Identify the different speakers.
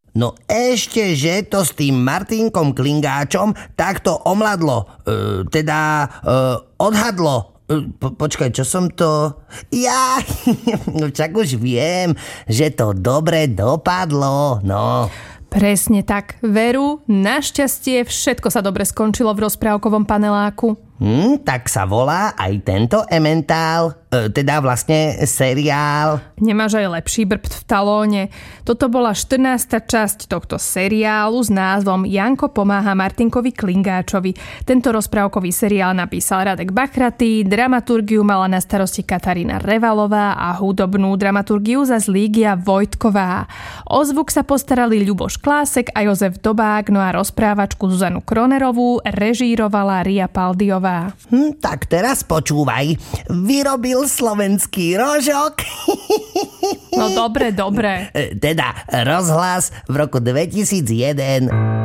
Speaker 1: No ešte, že to s tým Martinkom Klingáčom takto omladlo, odhadlo. Počkaj, čo som to... Ja, však už viem, že to dobre dopadlo, no.
Speaker 2: Presne tak, Veru, našťastie všetko sa dobre skončilo v rozprávkovom paneláku.
Speaker 1: Tak sa volá aj tento ementál, vlastne seriál.
Speaker 2: Nemáš aj lepší brbt v talóne? Toto bola 14. časť tohto seriálu s názvom Janko pomáha Martinkovi Klingáčovi. Tento rozprávkový seriál napísal Radek Bachratý, dramaturgiu mala na starosti Katarína Revalová a hudobnú dramaturgiu zas Lígia Vojtková. O zvuk sa postarali Ľuboš Klásek a Jozef Dobák, no a rozprávačku Zuzanu Kronerovú režírovala Ria Paldiová.
Speaker 1: Tak teraz počúvaj. Vyrobil slovenský rožok.
Speaker 2: No dobre.
Speaker 1: Rozhlas v roku 2001.